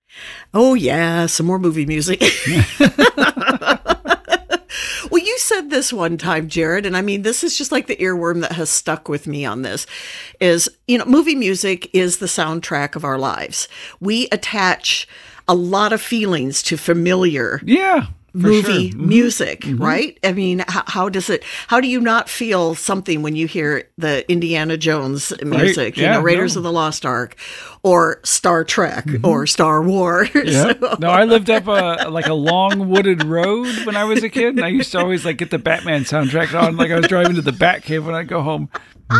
Oh, yeah, some more movie music. Well, you said this one time, Jared, and I mean, this is just like the earworm that has stuck with me on this, is, movie music is the soundtrack of our lives. We attach a lot of feelings to familiar movie music, right? I mean, how do you not feel something when you hear the Indiana Jones music, Raiders of the Lost Ark, or Star Trek, or Star Wars? Yeah. No, I lived up a long wooded road when I was a kid, and I used to always get the Batman soundtrack on, like I was driving to the Batcave when I'd go home.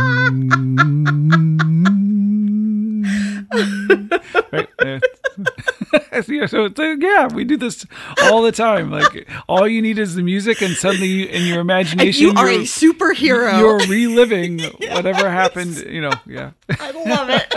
Right there. So we do this all the time. Like, all you need is the music, and suddenly in your imagination, and you are a superhero. You're reliving whatever happened. Yeah. I love it.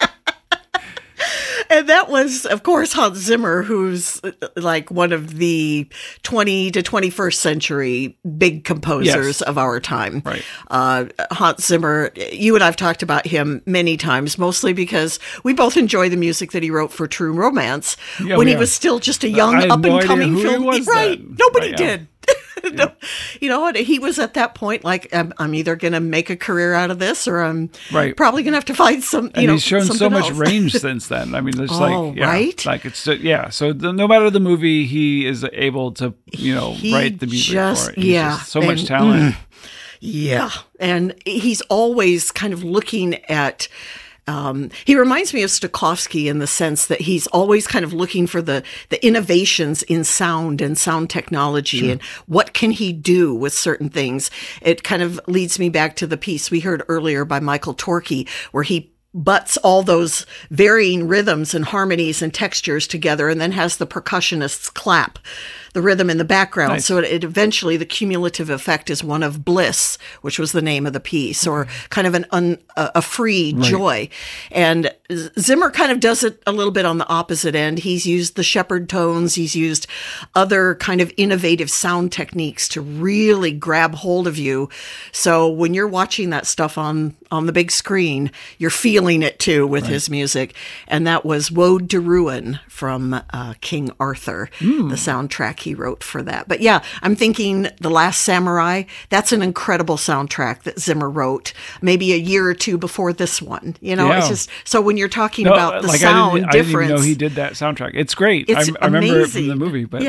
And that was, of course, Hans Zimmer, who's like one of the 20 to 21st century big composers of our time. Right. Hans Zimmer, you and I have talked about him many times, mostly because we both enjoy the music that he wrote for True Romance when he was still just a young up-and-coming film. Right. Nobody did. No, you know what? He was at that point like, I'm either going to make a career out of this, or I'm probably going to have to find some. And he's shown so much range since then. I mean, it's right? Like it's So no matter the movie, he is able to write the music for it. He's just so much talent. Yeah, and he's always kind of looking at. He reminds me of Stokowski in the sense that he's always kind of looking for the innovations in sound and sound technology, and what can he do with certain things. It kind of leads me back to the piece we heard earlier by Michael Torke, where he butts all those varying rhythms and harmonies and textures together, and then has the percussionists clap the rhythm in the background. Nice. So it eventually, the cumulative effect is one of bliss, which was the name of the piece, or kind of a free joy. And Zimmer kind of does it a little bit on the opposite end. He's used the shepherd tones. He's used other kind of innovative sound techniques to really grab hold of you. So when you're watching that stuff on the big screen, you're feeling it too with his music. And that was Woad to Ruin from King Arthur, the soundtrack he wrote for that. But yeah, I'm thinking The Last Samurai, that's an incredible soundtrack that Zimmer wrote maybe a year or two before this one. It's just, so when you're talking about the sound difference. I didn't even know he did that soundtrack. It's great. It's I remember it from the movie, but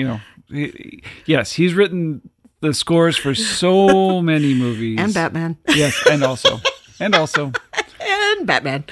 yes, he's written the scores for so many movies. And Batman. Yes, and also. And Batman.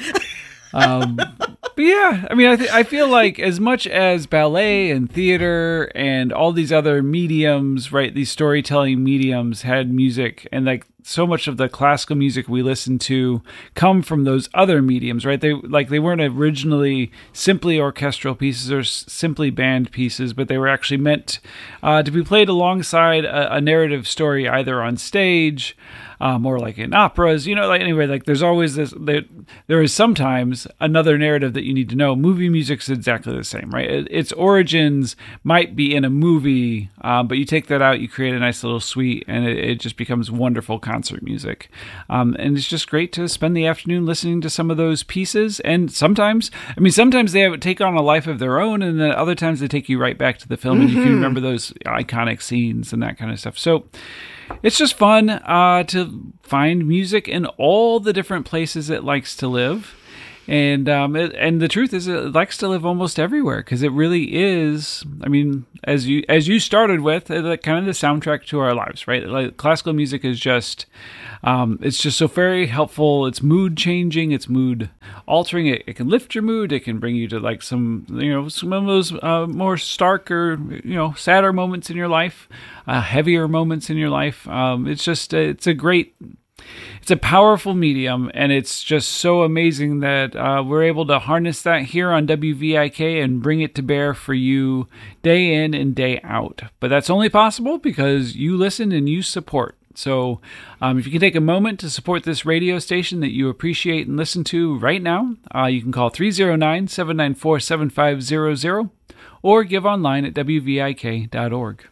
But yeah, I mean, I feel like as much as ballet and theater and all these other mediums, right, these storytelling mediums had music, and like so much of the classical music we listen to come from those other mediums, right? They weren't originally simply orchestral pieces or simply band pieces, but they were actually meant to be played alongside a narrative story, either on stage, or like in operas, there's always this, there is sometimes another narrative that you need to know. Movie music's exactly the same, right? Its origins might be in a movie, but you take that out, you create a nice little suite, and it just becomes wonderful concert music. And it's just great to spend the afternoon listening to some of those pieces. And sometimes they take on a life of their own, and then other times they take you right back to the film, and you can remember those iconic scenes and that kind of stuff. So it's just fun to find music in all the different places it likes to live. And the truth is, it likes to live almost everywhere, because it really is. I mean, as you started with, kind of the soundtrack to our lives, right? Like, classical music is just, it's just so very helpful. It's mood changing. It's mood altering. It can lift your mood. It can bring you to like some of those more stark or sadder moments in your life, heavier moments in your life. It's a powerful medium, and it's just so amazing that we're able to harness that here on WVIK and bring it to bear for you day in and day out. But that's only possible because you listen and you support. So if you can take a moment to support this radio station that you appreciate and listen to right now, you can call 309-794-7500 or give online at WVIK.org.